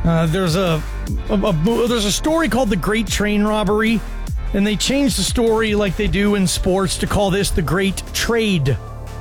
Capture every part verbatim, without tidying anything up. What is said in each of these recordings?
Uh, there's a, a, a there's a story called The Great Train Robbery, and they changed the story like they do in sports to call this The Great Trade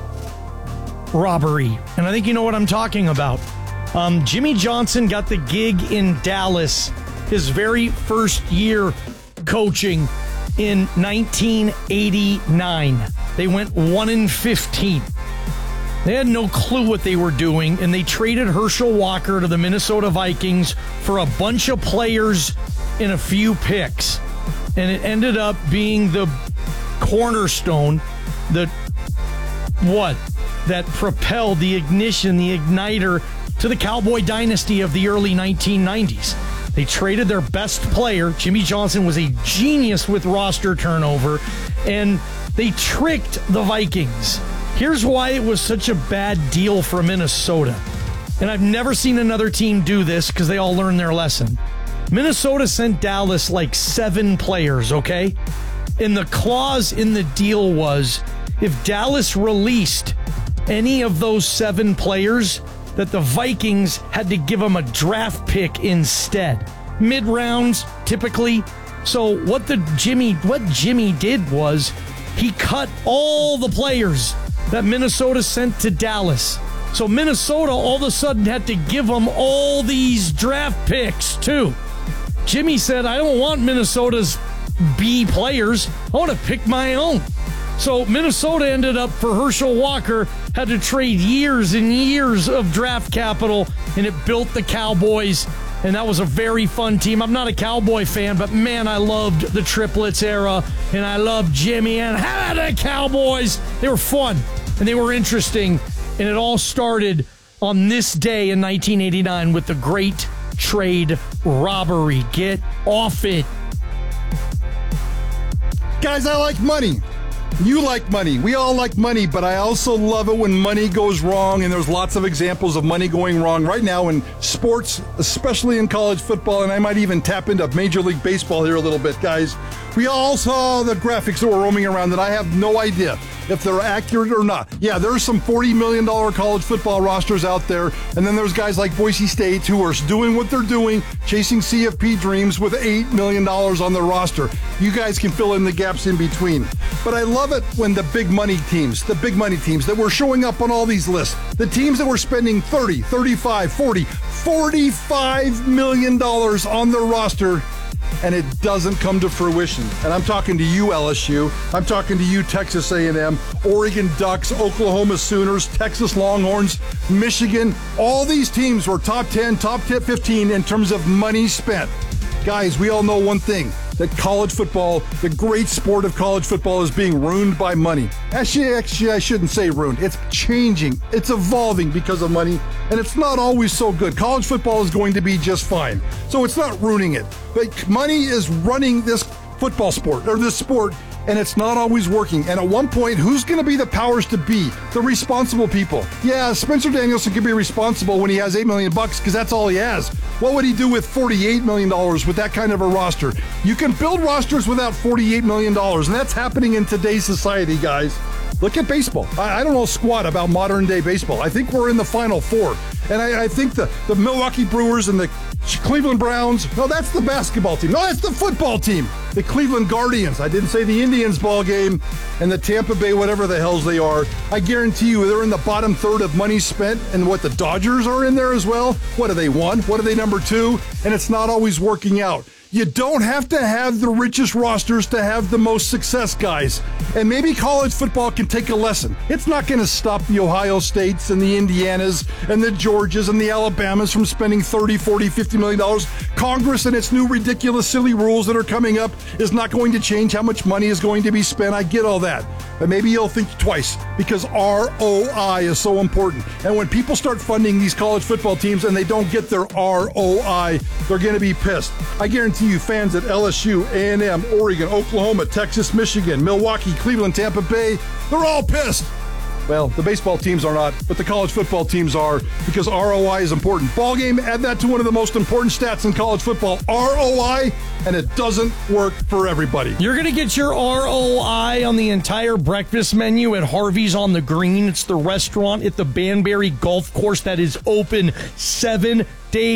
Robbery. And I think you know what I'm talking about. Um, Jimmy Johnson got the gig in Dallas his very first year coaching in nineteen eighty-nine. They went one and fifteen. They had no clue what they were doing, and they traded Herschel Walker to the Minnesota Vikings for a bunch of players and a few picks. And it ended up being the cornerstone, the what? That propelled the ignition, the igniter to the Cowboy dynasty of the early nineteen nineties. They traded their best player. Jimmy Johnson was a genius with roster turnover, and they tricked the Vikings. Here's why it was such a bad deal for Minnesota. And I've never seen another team do this because they all learned their lesson. Minnesota sent Dallas like seven players, okay? And the clause in the deal was if Dallas released any of those seven players, that the Vikings had to give them a draft pick instead. Mid-rounds, typically. So what the Jimmy, what Jimmy did was he cut all the players that Minnesota sent to Dallas. So Minnesota all of a sudden had to give them all these draft picks too. Jimmy said, I don't want Minnesota's B players. I want to pick my own. So Minnesota ended up, for Herschel Walker, had to trade years and years of draft capital, and it built the Cowboys, and that was a very fun team. I'm not a Cowboy fan, but man, I loved the Triplets era, and I loved Jimmy, and how about the Cowboys? They were fun, and they were interesting, and it all started on this day in nineteen eighty-nine with the Great Trade Robbery. Get off it. Guys, I like money. You like money. We all like money, but I also love it when money goes wrong, and there's lots of examples of money going wrong right now in sports, especially in college football, and I might even tap into Major League Baseball here a little bit, guys. We all saw the graphics that were roaming around, and I have no idea if they're accurate or not. Yeah, there's some forty million dollars college football rosters out there, and then there's guys like Boise State who are doing what they're doing, chasing C F P dreams with eight million dollars on their roster. You guys can fill in the gaps in between. But I love it when the big money teams, the big money teams that were showing up on all these lists, the teams that were spending thirty, thirty-five, forty, forty-five million dollars on their roster, and it doesn't come to fruition. And I'm talking to you, L S U. I'm talking to you, Texas A and M, Oregon Ducks, Oklahoma Sooners, Texas Longhorns, Michigan. All these teams were top ten, top fifteen in terms of money spent. Guys, we all know one thing, that college football, the great sport of college football, is being ruined by money. Actually, actually, I shouldn't say ruined. It's changing. It's evolving because of money, and it's not always so good. College football is going to be just fine, so it's not ruining it. But money is running this football sport, or this sport, and it's not always working. And at one point, who's going to be the powers to be? The responsible people. Yeah, Spencer Danielson can be responsible when he has eight million bucks because that's all he has. What would he do with forty-eight million dollars with that kind of a roster? You can build rosters without forty-eight million dollars, and that's happening in today's society, guys. Look at baseball. I, I don't know squat about modern day baseball. I think we're in the Final Four. And I, I think the, the Milwaukee Brewers and the Cleveland Browns, no, that's the basketball team. No, that's the football team. The Cleveland Guardians. I didn't say the Indians ball game, and the Tampa Bay, whatever the hells they are. I guarantee you they're in the bottom third of money spent, and what, the Dodgers are in there as well? What are they, one? What are they, number two? And it's not always working out. You don't have to have the richest rosters to have the most success, guys. And maybe college football can take a lesson. It's not going to stop the Ohio States and the Indianas and the Georgias and the Alabamas from spending thirty, forty, fifty million dollars. Congress and its new ridiculous, silly rules that are coming up is not going to change how much money is going to be spent. I get all that. But maybe you'll think twice, because R O I is so important. And when people start funding these college football teams and they don't get their R O I, they're going to be pissed. I guarantee you, fans at L S U, A and M, Oregon, Oklahoma, Texas, Michigan, Milwaukee, Cleveland, Tampa Bay, they're all pissed. Well, the baseball teams are not, but the college football teams are, because R O I is important. Ball game, add that to one of the most important stats in college football, R O I, and it doesn't work for everybody. You're going to get your R O I on the entire breakfast menu at Harvey's on the Green. It's the restaurant at the Banbury Golf Course that is open seven days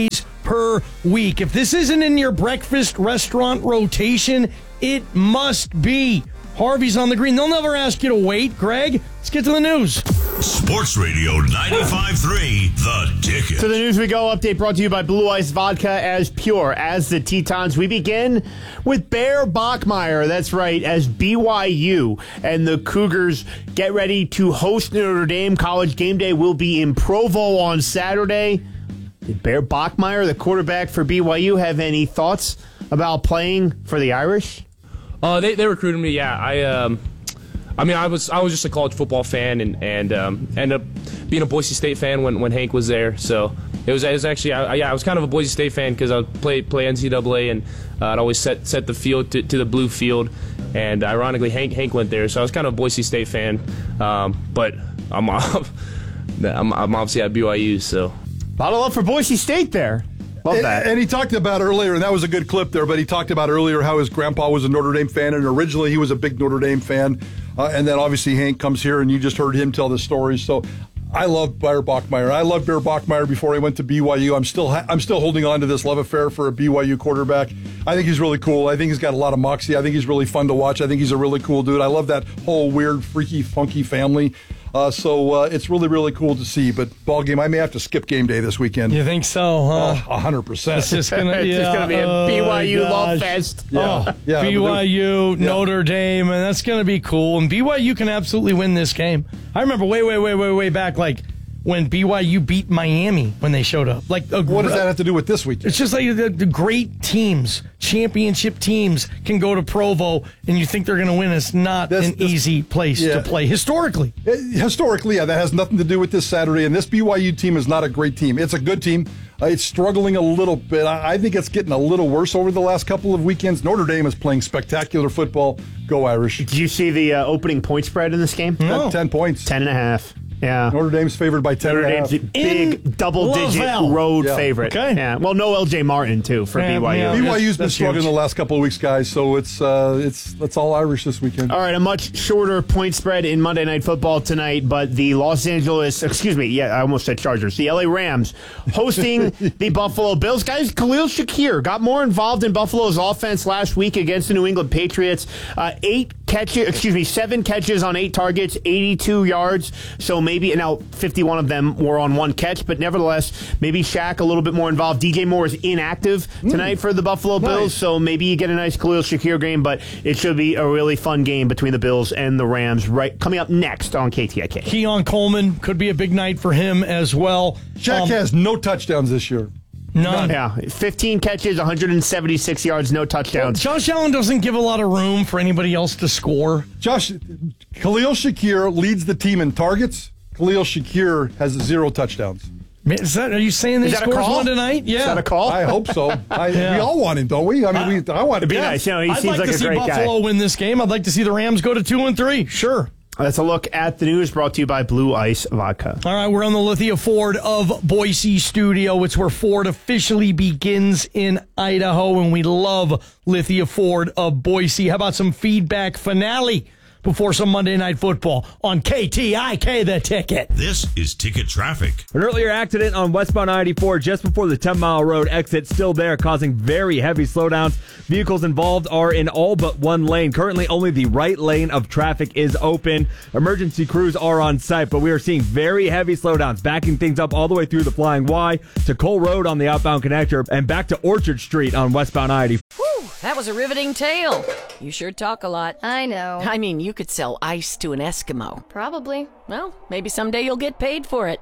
per week. If this isn't in your breakfast restaurant rotation, it must be. Harvey's on the Green. They'll never ask you to wait. Greg, let's get to the news. Sports Radio ninety-five three, The Ticket. To the news we go. Update brought to you by Blue Ice Vodka, as pure as the Tetons. We begin with Bear Bachmeier. That's right, as B Y U and the Cougars get ready to host Notre Dame. College game day will be in Provo on Saturday. Did Bear Bachmeier, the quarterback for B Y U, have any thoughts about playing for the Irish? Uh, they they recruited me. Yeah, I um, I mean, I was I was just a college football fan, and and um, ended up being a Boise State fan when, when Hank was there. So it was it was actually I, yeah I was kind of a Boise State fan because I would play play N C double A, and uh, I'd always set set the field to, to the blue field. And ironically, Hank Hank went there, so I was kind of a Boise State fan. Um, but I'm I'm I'm obviously at B Y U, so A lot of love for Boise State there. Love and, that. And he talked about earlier, and that was a good clip there, but he talked about earlier how his grandpa was a Notre Dame fan, and originally he was a big Notre Dame fan. Uh, and then obviously Hank comes here, and you just heard him tell the story. So I love Bear Bachmeier. I loved Bear Bachmeier before he went to B Y U. I'm still ha- I'm still holding on to this love affair for a B Y U quarterback. I think he's really cool. I think he's got a lot of moxie. I think he's really fun to watch. I think he's a really cool dude. I love that whole weird, freaky, funky family. Uh, so uh, it's really, really cool to see. But ball game, I may have to skip game day this weekend. You think so, huh? Oh, one hundred percent. It's just going it's yeah, to be a oh, B Y U gosh. love fest. Yeah. Oh, Yeah, B Y U, yeah. Notre Dame, and that's going to be cool. And B Y U can absolutely win this game. I remember way, way, way, way, way back, like when B Y U beat Miami when they showed up. Like, a, What does that have to do with this weekend? It's just like the, the great teams, championship teams, can go to Provo, and you think they're going to win. It's not This- an this- easy place yeah. to play historically. Uh, Historically, yeah, that has nothing to do with this Saturday. And this B Y U team is not a great team. It's a good team. Uh, it's struggling a little bit. I, I think it's getting a little worse over the last couple of weekends. Notre Dame is playing spectacular football. Go Irish. Did you see the uh, opening point spread in this game? No. Ten points. Ten and a half. Yeah. Notre Dame's favored by ten Notre and a Dame's half. a big In double-digit Lavelle. road Yeah. favorite. Okay. Yeah. Well, no L J Martin too for Yeah, B Y U. yeah. B Y U's been That's struggling huge. the last couple of weeks, guys. So it's uh, it's that's all Irish this weekend. All right, a much shorter point spread in Monday Night Football tonight, but the Los Angeles, excuse me, yeah, I almost said Chargers, the L A Rams hosting the Buffalo Bills. Guys, Khalil Shakir got more involved in Buffalo's offense last week against the New England Patriots. Uh, eight catches, excuse me, seven catches on eight targets, eighty-two yards. So maybe, now fifty-one of them were on one catch, but nevertheless, maybe Shaq a little bit more involved. D J Moore is inactive tonight for the Buffalo Bills, Nice. so maybe you get a nice Khalil Shakir game, but it should be a really fun game between the Bills and the Rams right coming up next on K T I K. Keon Coleman could be a big night for him as well. Shaq Um, has no touchdowns this year. none. Yeah, fifteen catches, one hundred seventy-six yards, no touchdowns. Josh Allen doesn't give a lot of room for anybody else to score. Josh, Khalil Shakir leads the team in targets. Khalil Shakir has zero touchdowns. Is that, are you saying they Is that a scores call? one tonight? Yeah. Is that a call? I hope so. I, Yeah. We all want him, don't we? I mean, we, I want It'd be yeah. nice. You know, he I'd seems like, like to a see great Buffalo guy. win this game. I'd like to see the Rams go to two and three. Sure. That's a look at the news brought to you by Blue Ice Vodka. All right, we're on the Lithia Ford of Boise studio. It's where Ford officially begins in Idaho, and we love Lithia Ford of Boise. How about some feedback finale before some Monday Night Football on K T I K, The Ticket? This is Ticket Traffic. An earlier accident on westbound I eighty-four just before the ten mile road exit, still there, causing very heavy slowdowns. Vehicles involved are in all but one lane. Currently, only the right lane of traffic is open. Emergency crews are on site, but we are seeing very heavy slowdowns, backing things up all the way through the Flying Y to Cole Road on the outbound connector and back to Orchard Street on westbound I eighty-four. Whew, that was a riveting tale. You sure talk a lot. I know. I mean, you could sell ice to an Eskimo. Probably. Well, maybe someday you'll get paid for it.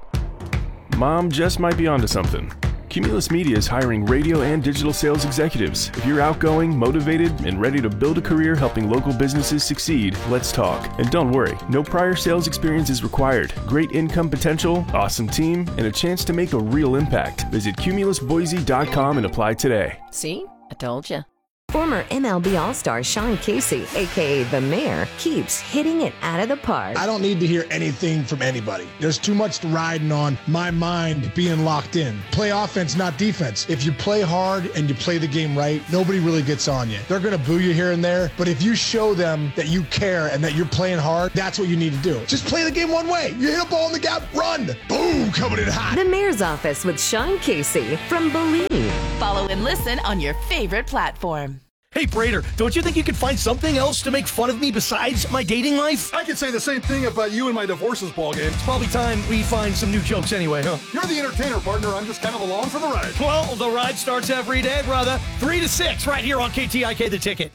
Mom just might be onto something. Cumulus Media is hiring radio and digital sales executives. If you're outgoing, motivated, and ready to build a career helping local businesses succeed, let's talk. And don't worry, no prior sales experience is required. Great income potential, awesome team, and a chance to make a real impact. Visit cumulus boise dot com and apply today. See? I told you. Former M L B All-Star Sean Casey, a k a. The Mayor, keeps hitting it out of the park. I don't need to hear anything from anybody. There's too much riding on my mind being locked in. Play offense, not defense. If you play hard and you play the game right, nobody really gets on you. They're going to boo you here and there, but if you show them that you care and that you're playing hard, that's what you need to do. Just play the game one way. You hit a ball in the gap, run. Boom, coming in hot. The Mayor's Office with Sean Casey from Believe. Follow and listen on your favorite platform. Hey, Prater, don't you think you could find something else to make fun of me besides my dating life? I could say the same thing about you and my divorces ball game. It's probably time we find some new jokes anyway, huh? You're the entertainer, partner. I'm just kind of along for the ride. Well, the ride starts every day, brother. Three to six, right here on K T I K The Ticket.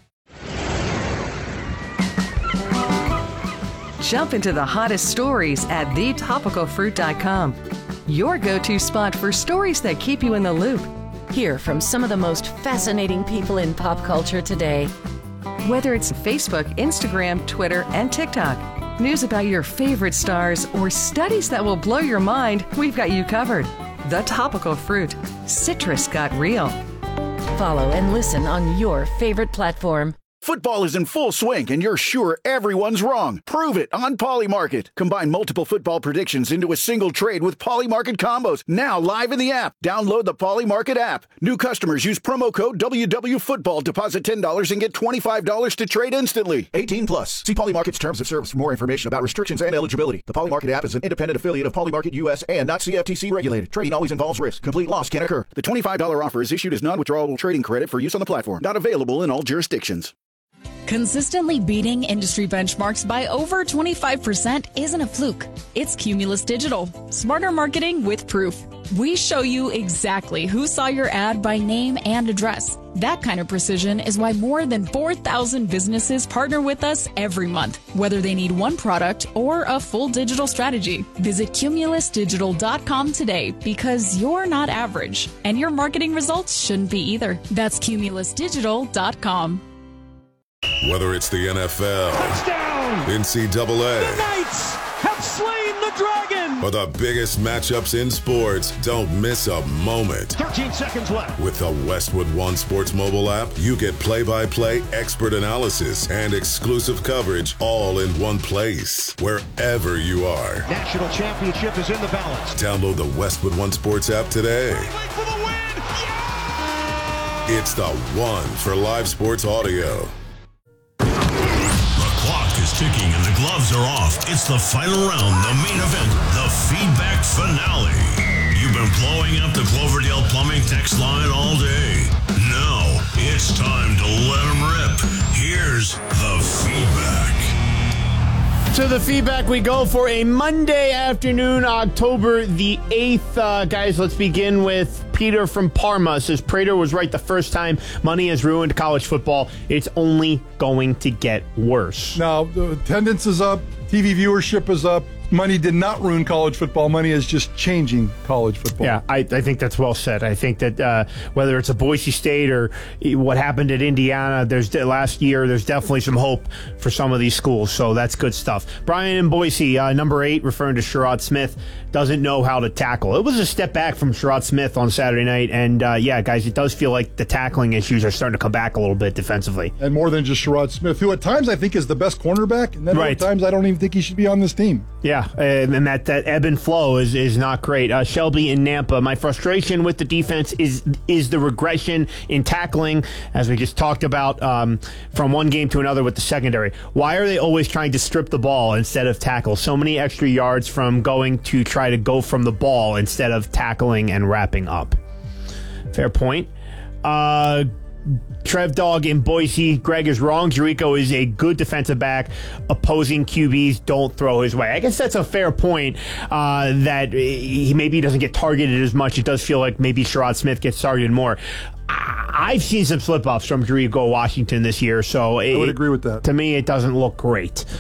Jump into the hottest stories at the topical fruit dot com. Your go-to spot for stories that keep you in the loop. Hear from some of the most fascinating people in pop culture today. Whether it's Facebook, Instagram, Twitter, and TikTok, news about your favorite stars, or studies that will blow your mind, we've got you covered. The Topical Fruit. Citrus got real. Follow and listen on your favorite platform. Football is in full swing, and you're sure everyone's wrong. Prove it on Polymarket. Combine multiple football predictions into a single trade with Polymarket combos. Now live in the app. Download the Polymarket app. New customers use promo code W W Football. Deposit ten dollars and get twenty-five dollars to trade instantly. eighteen plus. See Polymarket's terms of service for more information about restrictions and eligibility. The Polymarket app is an independent affiliate of Polymarket U S and not C F T C regulated. Trading always involves risk. Complete loss can occur. The twenty-five dollars offer is issued as non-withdrawable trading credit for use on the platform. Not available in all jurisdictions. Consistently beating industry benchmarks by over twenty-five percent isn't a fluke. It's Cumulus Digital. Smarter marketing with proof. We show you exactly who saw your ad by name and address. That kind of precision is why more than four thousand businesses partner with us every month, whether they need one product or a full digital strategy. Visit cumulus digital dot com today because you're not average, and your marketing results shouldn't be either. That's cumulus digital dot com. Whether it's the N F L, touchdown, N C double A, the Knights have slain the dragon, or the biggest matchups in sports, don't miss a moment. thirteen seconds left. With the Westwood One Sports mobile app, you get play-by-play expert analysis and exclusive coverage all in one place, wherever you are. National championship is in the balance. Download the Westwood One Sports app today. For the win. Yeah! It's the one for live sports audio. Is ticking and the gloves are off. It's the final round, the main event, the feedback finale. You've been blowing up the Cloverdale Plumbing text line all day. Now it's time to let them rip. Here's the feedback. To the feedback we go for a Monday afternoon, October the eighth. Uh, guys, let's begin with Peter from Parma. Says Prater was right the first time. Money has ruined college football. It's only going to get worse. Now, the attendance is up. T V viewership is up. Money did not ruin college football. Money is just changing college football. Yeah, I, I think that's well said. I think that uh, whether it's a Boise State or what happened at Indiana, there's last year, there's definitely some hope for some of these schools. So that's good stuff. Brian in Boise, uh, number eight, referring to Sherrod Smith, doesn't know how to tackle. It was a step back from Sherrod Smith on Saturday night. And uh, yeah, guys, it does feel like the tackling issues are starting to come back a little bit defensively. And more than just Sherrod Smith, who at times I think is the best cornerback. And then right. at times I don't even think he should be on this team. Yeah, and that, that ebb and flow is, is not great. Uh, Shelby in Nampa, my frustration with the defense is is the regression in tackling, as we just talked about, um, from one game to another with the secondary. Why are they always trying to strip the ball instead of tackle? So many extra yards from going to try to go from the ball instead of tackling and wrapping up. Fair point. Uh... Trev Dog in Boise, Greg is wrong. Jericho is a good defensive back. Opposing Q Bs don't throw his way. I guess that's a fair point, uh, that he maybe doesn't get targeted as much. It does feel like maybe Sherrod Smith gets targeted more. I've seen some slip-ups from Jericho Washington this year, so it, I would agree with that. To me, it doesn't look great.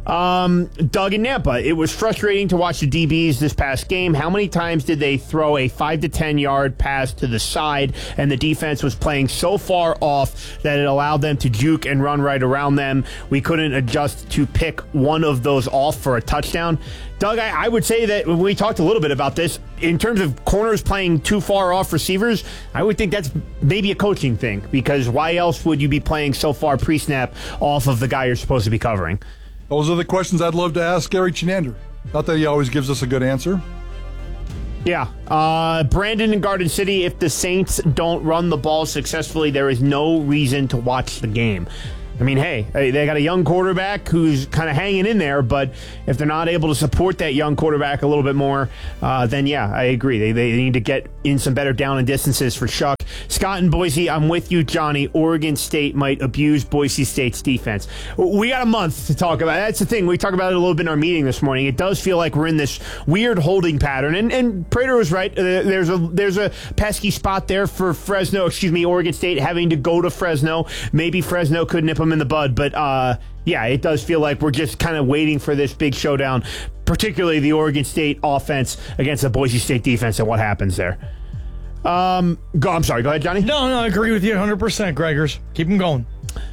Um, Doug in Nampa, it was frustrating to watch the D Bs this past game. How many times did they throw a five to ten yard pass to the side and the defense was playing so far off that it allowed them to juke and run right around them? We couldn't adjust to pick one of those off for a touchdown. Doug, I, I would say that when we talked a little bit about this, in terms of corners playing too far off receivers, I would think that's maybe a coaching thing, because why else would you be playing so far pre-snap off of the guy you're supposed to be covering? Those are the questions I'd love to ask Gary Chenander. Not that he always gives us a good answer. Yeah. Uh, Brandon in Garden City, if the Saints don't run the ball successfully, there is no reason to watch the game. I mean, hey, they got a young quarterback who's kind of hanging in there, but if they're not able to support that young quarterback a little bit more, uh, then yeah, I agree. They, they need to get in some better down and distances for Shuck. Scott in Boise, I'm with you, Johnny. Oregon State might abuse Boise State's defense. We got a month to talk about. That's the thing. We talked about it a little bit in our meeting this morning. It does feel like we're in this weird holding pattern. And, and Prater was right. Uh, there's a there's a pesky spot there for Fresno, excuse me, Oregon State having to go to Fresno. Maybe Fresno could nip them in the bud. But, uh, yeah, it does feel like we're just kind of waiting for this big showdown, particularly the Oregon State offense against the Boise State defense and what happens there. Um, go. I'm sorry. Go ahead, Johnny. No, no, I agree with you one hundred percent, Gregors. Keep them going.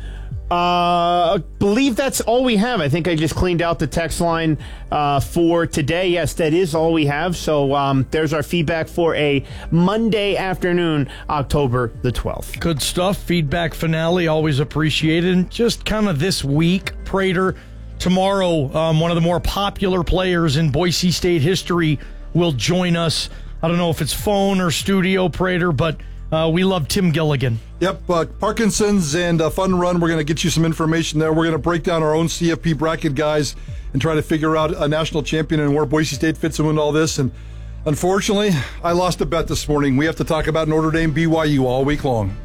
Uh, I believe that's all we have. I think I just cleaned out the text line uh, for today. Yes, that is all we have. So um, there's our feedback for a Monday afternoon, October the twelfth. Good stuff. Feedback finale, always appreciated. And just kind of this week, Prater, tomorrow, um, one of the more popular players in Boise State history will join us. I don't know if it's phone or studio, Prater, but uh, we love Tim Gilligan. Yep, uh, Parkinson's and uh, Fun Run. We're going to get you some information there. We're going to break down our own C F P bracket, guys, and try to figure out a national champion and where Boise State fits in with all this. And unfortunately, I lost a bet this morning. We have to talk about Notre Dame B Y U all week long.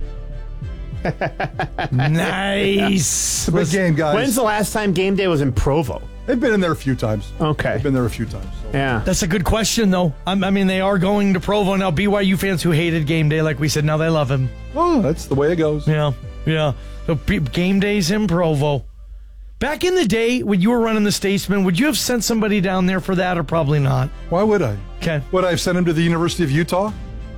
Nice. It's a big game, guys. When's the last time game day was in Provo? They've been in there a few times. Okay. They've been there a few times. So. Yeah. That's a good question, though. I'm, I mean, they are going to Provo now. B Y U fans who hated game day, like we said, now they love him. Oh, that's the way it goes. Yeah, yeah. So B- game days in Provo. Back in the day, when you were running the Statesman, would you have sent somebody down there for that, or probably not? Why would I? Okay. Would I have sent him to the University of Utah?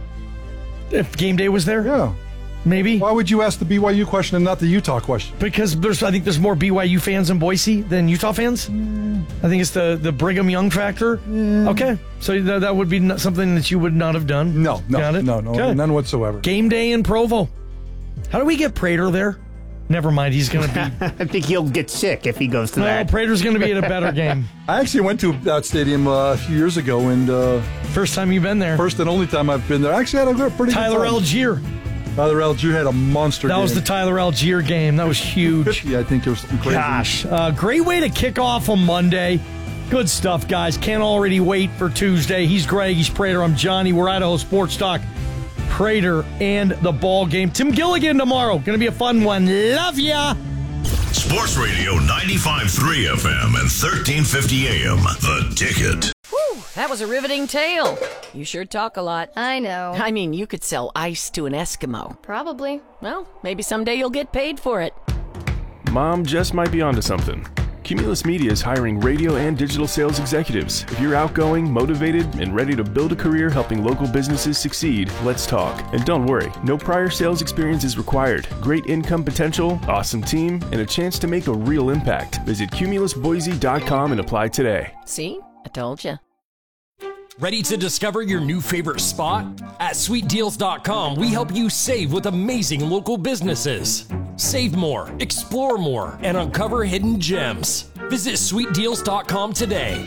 If game day was there? Yeah. Maybe. Why would you ask the B Y U question and not the Utah question? Because there's, I think there's more B Y U fans in Boise than Utah fans. Mm. I think it's the, the Brigham Young factor. Mm. Okay. So that, that would be not something that you would not have done. No, no, Got it? no, no, okay. None whatsoever. Game day in Provo. How do we get Prater there? Never mind, he's going to be... I think he'll get sick if he goes to no, that. No, Prater's going to be at a better game. I actually went to that stadium uh, a few years ago, and... Uh, first time you've been there. First and only time I've been there. I actually had a pretty Tyler good time. Algier. Tyler Algier had a monster that game. That was the Tyler Algier game. That was huge. Yeah, I think it was crazy. Gosh, uh, great way to kick off on Monday. Good stuff, guys. Can't already wait for Tuesday. He's Greg. He's Prater. I'm Johnny. We're Idaho Sports Talk. Prater and the ball game. Tim Gilligan tomorrow. Going to be a fun one. Love ya. Sports Radio ninety-five point three F M and thirteen fifty A M. The Ticket. Whew, that was a riveting tale. You sure talk a lot. I know. I mean, you could sell ice to an Eskimo. Probably. Well, maybe someday you'll get paid for it. Mom just might be onto something. Cumulus Media is hiring radio and digital sales executives. If you're outgoing, motivated, and ready to build a career helping local businesses succeed, let's talk. And don't worry, no prior sales experience is required. Great income potential, awesome team, and a chance to make a real impact. Visit cumulus boise dot com and apply today. See? I told you. Ready to discover your new favorite spot? At sweet deals dot com, we help you save with amazing local businesses. Save more, explore more, and uncover hidden gems. Visit sweet deals dot com today.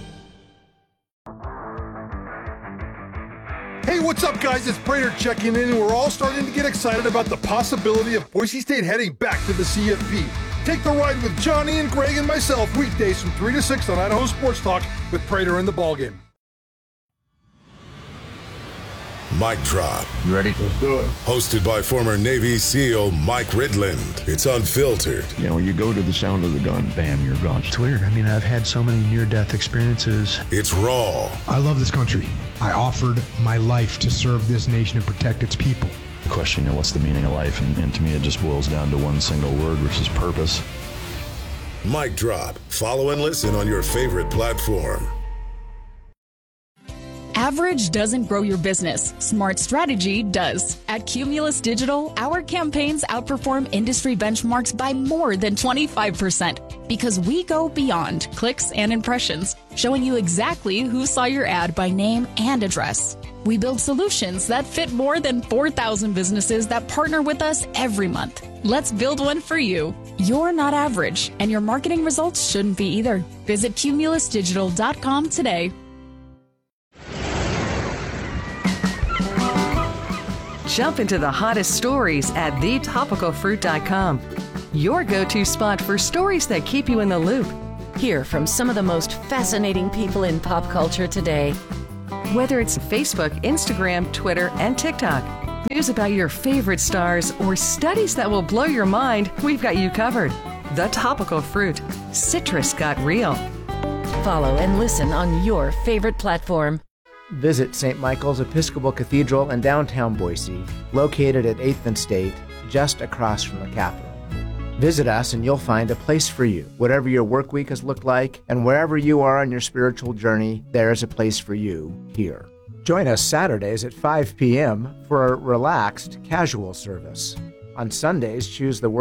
Hey, what's up, guys? It's Prater checking in, and we're all starting to get excited about the possibility of Boise State heading back to the C F P. Take the ride with Johnny and Greg and myself weekdays from three to six on Idaho Sports Talk with Prater and the ballgame. Mic Drop. You ready? Let's do it. Hosted by former Navy SEAL Mike Ridland. It's unfiltered. You know, when you go to the sound of the gun, bam, you're gone. It's weird. I mean, I've had so many near-death experiences. It's raw. I love this country. I offered my life to serve this nation and protect its people. The question, you know, what's the meaning of life? And, and to me, it just boils down to one single word, which is purpose. Mic drop. Follow and listen on your favorite platform. Average doesn't grow your business. Smart strategy does. At Cumulus Digital, our campaigns outperform industry benchmarks by more than twenty-five percent because we go beyond clicks and impressions, showing you exactly who saw your ad by name and address. We build solutions that fit more than four thousand businesses that partner with us every month. Let's build one for you. You're not average, and your marketing results shouldn't be either. Visit cumulus digital dot com today. Jump into the hottest stories at the topical fruit dot com. Your go-to spot for stories that keep you in the loop. Hear from some of the most fascinating people in pop culture today. Whether it's Facebook, Instagram, Twitter, and TikTok, news about your favorite stars, or studies that will blow your mind, we've got you covered. The Topical Fruit. Citrus got real. Follow and listen on your favorite platform. Visit Saint Michael's Episcopal Cathedral in downtown Boise, located at eighth and State, just across from the Capitol. Visit us and you'll find a place for you. Whatever your work week has looked like, and wherever you are on your spiritual journey, there is a place for you here. Join us Saturdays at five p.m. for a relaxed, casual service. On Sundays, choose the